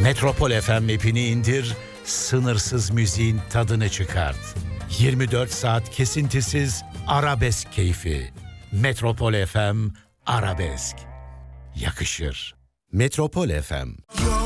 Metropol FM app'ini indir, sınırsız müziğin tadını çıkart. 24 saat kesintisiz arabesk keyfi. Metropol FM Arabesk. Yakışır. Metropol FM.